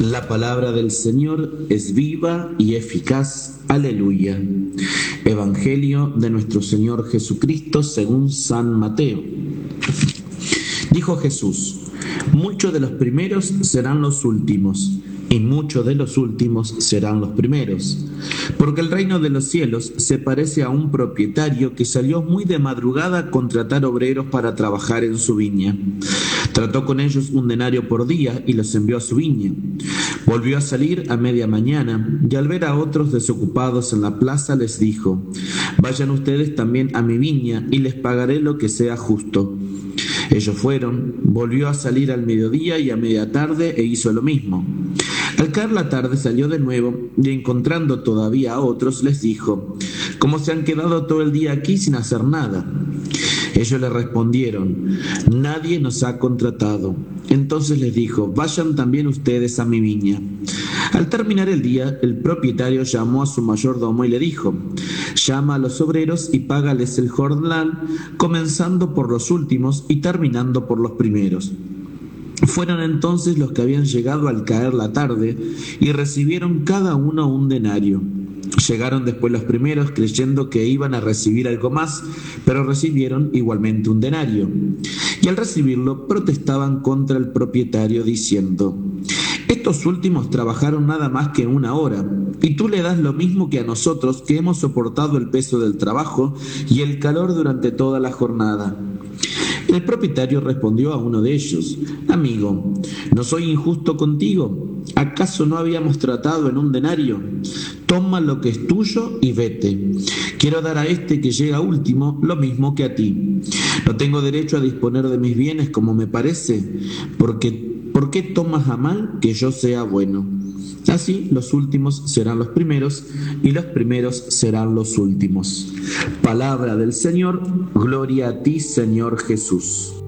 La palabra del Señor es viva y eficaz. Aleluya. Evangelio de nuestro Señor Jesucristo según San Mateo. Dijo Jesús: muchos de los primeros serán los últimos, y muchos de los últimos serán los primeros. Porque el reino de los cielos se parece a un propietario que salió muy de madrugada a contratar obreros para trabajar en su viña. Trató con ellos 1 denario por día y los envió a su viña. Volvió a salir a media mañana y al ver a otros desocupados en la plaza les dijo: vayan ustedes también a mi viña y les pagaré lo que sea justo. Ellos fueron, volvió a salir al mediodía y a media tarde e hizo lo mismo. Al caer la tarde salió de nuevo y encontrando todavía a otros les dijo: ¿cómo se han quedado todo el día aquí sin hacer nada? Ellos le respondieron: nadie nos ha contratado. Entonces les dijo: vayan también ustedes a mi viña. Al terminar el día, el propietario llamó a su mayordomo y le dijo: llama a los obreros y págales el jornal, comenzando por los últimos y terminando por los primeros. Fueron entonces los que habían llegado al caer la tarde y recibieron cada uno 1 denario. Llegaron después los primeros creyendo que iban a recibir algo más, pero recibieron igualmente 1 denario. Y al recibirlo protestaban contra el propietario diciendo: estos últimos trabajaron nada más que 1 hora, y tú le das lo mismo que a nosotros, que hemos soportado el peso del trabajo y el calor durante toda la jornada. El propietario respondió a uno de ellos: amigo, ¿no soy injusto contigo? ¿Acaso no habíamos tratado en 1 denario? Toma lo que es tuyo y vete. Quiero dar a este que llega último lo mismo que a ti. ¿No tengo derecho a disponer de mis bienes como me parece? ¿Por qué tomas a mal que yo sea bueno? Así los últimos serán los primeros y los primeros serán los últimos. Palabra del Señor. Gloria a ti, Señor Jesús.